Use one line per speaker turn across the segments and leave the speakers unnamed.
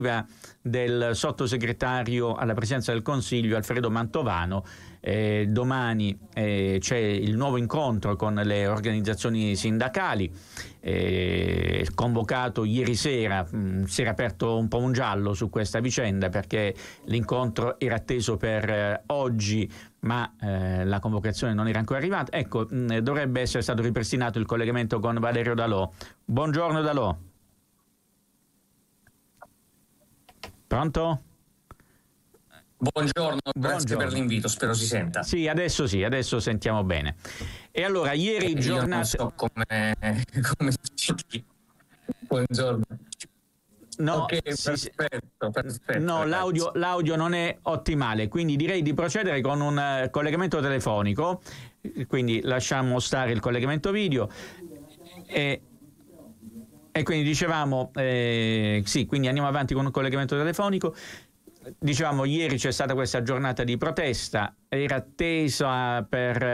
del sottosegretario alla Presidenza del Consiglio Alfredo Mantovano. Domani c'è il nuovo incontro con le organizzazioni sindacali, convocato ieri sera. Si era aperto un po' un giallo su questa vicenda perché l'incontro era atteso per oggi, ma la convocazione non era ancora arrivata. Ecco, dovrebbe essere stato ripristinato il collegamento con Valerio Dalò. Buongiorno Dalò. Pronto?
Buongiorno, grazie per l'invito, spero si senta.
Sì, adesso sentiamo bene. E allora, ieri giornata...
Io non so come... Buongiorno.
No,
ok, perfetto.
No, l'audio non è ottimale, quindi direi di procedere con un collegamento telefonico, quindi lasciamo stare il collegamento video e quindi dicevamo, sì, quindi andiamo avanti con un collegamento telefonico. Dicevamo, ieri c'è stata questa giornata di protesta, era attesa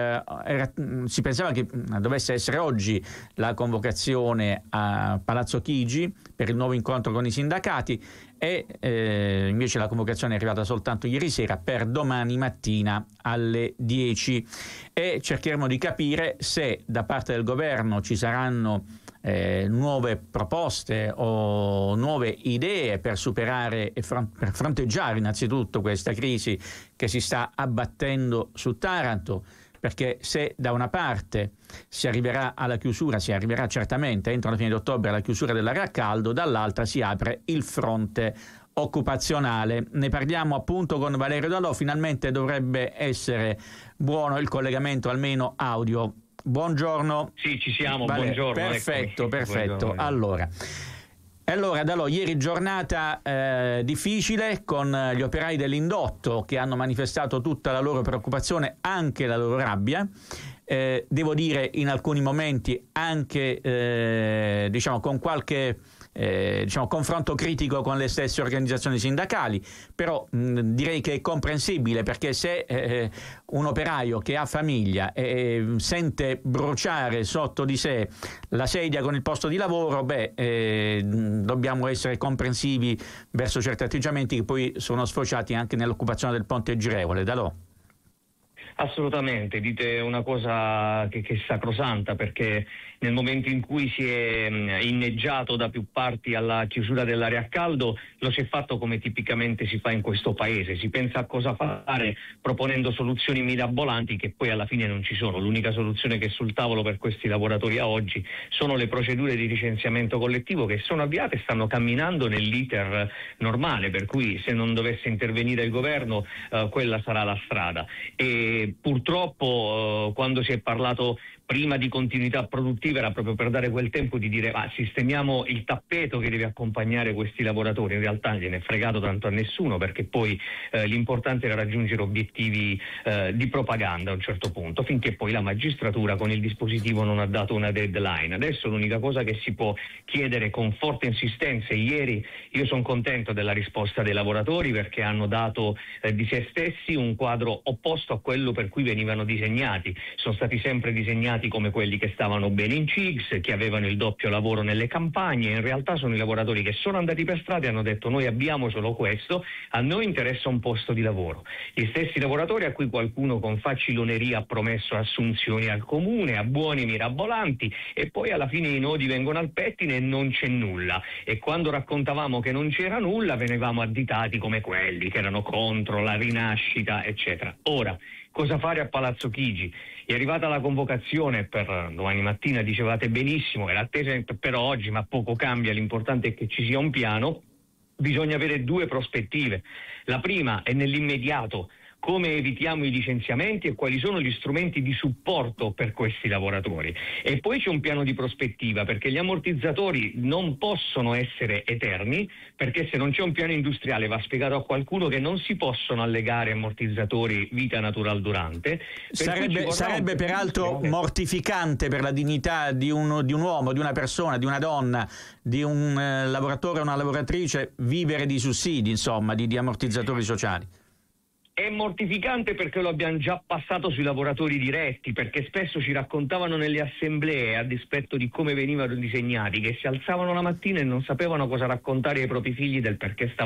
si pensava che dovesse essere oggi la convocazione a Palazzo Chigi per il nuovo incontro con i sindacati e invece la convocazione è arrivata soltanto ieri sera per domani mattina alle 10 e cercheremo di capire se da parte del governo ci saranno nuove proposte o nuove idee per superare e per fronteggiare innanzitutto questa crisi che si sta abbattendo su Taranto, perché se da una parte si arriverà certamente entro la fine di ottobre alla chiusura dell'area a caldo, dall'altra si apre il fronte occupazionale. Ne parliamo appunto con Valerio Dalò, finalmente dovrebbe essere buono il collegamento almeno audio. Buongiorno.
Sì, ci siamo, buongiorno.
Perfetto.
Buongiorno.
Allora Dalò, ieri giornata difficile con gli operai dell'indotto che hanno manifestato tutta la loro preoccupazione, anche la loro rabbia. Devo dire in alcuni momenti anche con qualche confronto critico con le stesse organizzazioni sindacali, però direi che è comprensibile, perché se un operaio che ha famiglia e sente bruciare sotto di sé la sedia con il posto di lavoro, dobbiamo essere comprensivi verso certi atteggiamenti che poi sono sfociati anche nell'occupazione del ponte girevole. Dalò.
Assolutamente, dite una cosa che è sacrosanta, perché nel momento in cui si è inneggiato da più parti alla chiusura dell'area a caldo, lo si è fatto come tipicamente si fa in questo paese, si pensa a cosa fare proponendo soluzioni mirabolanti che poi alla fine non ci sono. L'unica soluzione che è sul tavolo per questi lavoratori a oggi sono le procedure di licenziamento collettivo che sono avviate e stanno camminando nell'iter normale, per cui se non dovesse intervenire il governo quella sarà la strada. E purtroppo quando si è parlato prima di continuità produttiva era proprio per dare quel tempo di dire sistemiamo il tappeto che deve accompagnare questi lavoratori. In realtà non gliene è fregato tanto a nessuno, perché poi l'importante era raggiungere obiettivi di propaganda a un certo punto, finché poi la magistratura con il dispositivo non ha dato una deadline. Adesso l'unica cosa che si può chiedere con forte insistenza, e ieri io sono contento della risposta dei lavoratori perché hanno dato di se stessi un quadro opposto a quello per cui venivano disegnati. Sono stati sempre disegnati come quelli che stavano bene in CIGS, che avevano il doppio lavoro nelle campagne. In realtà sono i lavoratori che sono andati per strada e hanno detto: noi abbiamo solo questo, a noi interessa un posto di lavoro. Gli stessi lavoratori a cui qualcuno con faciloneria ha promesso assunzioni al comune, a buoni mirabolanti, e poi alla fine i nodi vengono al pettine e non c'è nulla. E quando raccontavamo che non c'era nulla venivamo additati come quelli che erano contro la rinascita, eccetera. Ora, cosa fare a Palazzo Chigi? È arrivata la convocazione per domani mattina, dicevate benissimo, era attesa per oggi, ma poco cambia, l'importante è che ci sia un piano. Bisogna avere due prospettive. La prima è nell'immediato: come evitiamo i licenziamenti e quali sono gli strumenti di supporto per questi lavoratori. E poi c'è un piano di prospettiva, perché gli ammortizzatori non possono essere eterni, perché se non c'è un piano industriale va spiegato a qualcuno che non si possono allegare ammortizzatori vita natural durante.
Sarebbe peraltro mortificante per la dignità di un uomo, di una persona, di una donna, di un lavoratore o una lavoratrice vivere di sussidi, insomma, di ammortizzatori sociali.
È mortificante perché lo abbiamo già passato sui lavoratori diretti, perché spesso ci raccontavano nelle assemblee, a dispetto di come venivano disegnati, che si alzavano la mattina e non sapevano cosa raccontare ai propri figli del perché stavano